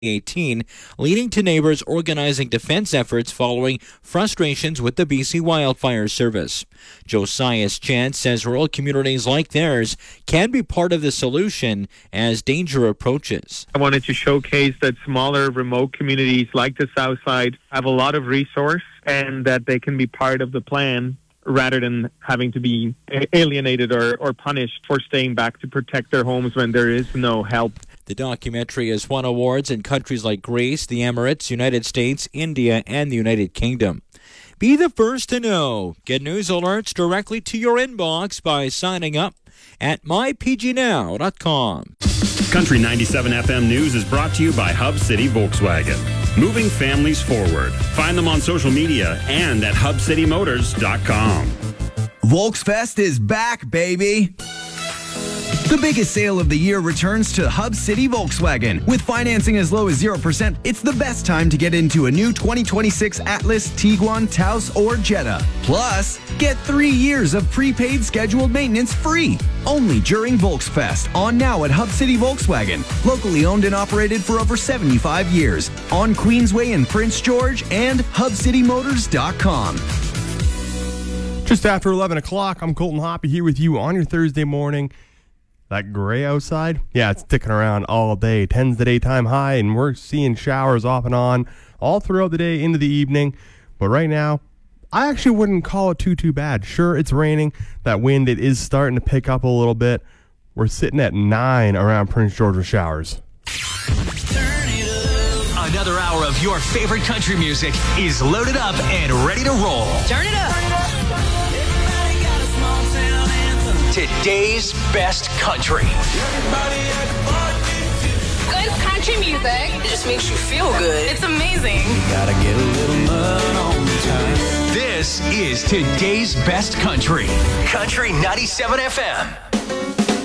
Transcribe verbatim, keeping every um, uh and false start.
eighteen, leading to neighbors organizing defense efforts following frustrations with the B C Wildfire Service. Josias Chance says rural communities like theirs can be part of the solution as danger approaches. I wanted to showcase that smaller remote communities like the South Side have a lot of resource and that they can be part of the plan rather than having to be alienated or, or punished for staying back to protect their homes when there is no help. The documentary has won awards in countries like Greece, the Emirates, United States, India, and the United Kingdom. Be the first to know. Get news alerts directly to your inbox by signing up at my p g now dot com. Country ninety-seven F M News is brought to you by Hub City Volkswagen. Moving families forward. Find them on social media and at hub city motors dot com. Volksfest is back, baby. The biggest sale of the year returns to Hub City Volkswagen. With financing as low as zero percent, it's the best time to get into a new twenty twenty-six Atlas, Tiguan, Taos, or Jetta. Plus, get three years of prepaid scheduled maintenance free. Only during Volksfest. On now at Hub City Volkswagen. Locally owned and operated for over seventy-five years. On Queensway in Prince George and hub city motors dot com. Just after eleven o'clock, I'm Colton Hoppy here with you on your Thursday morning. That gray outside, yeah, it's sticking around all day. ten's the daytime high, and we're seeing showers off and on all throughout the day into the evening. But right now, I actually wouldn't call it too, too bad. Sure, it's raining. That wind, it is starting to pick up a little bit. We're sitting at nine around Prince George with showers. Another hour of your favorite country music is loaded up and ready to roll. Turn it up. Today's best country. Good country music. It just makes you feel good. It's amazing. You gotta get a little mud on the time. This is today's best country. Country ninety-seven F M.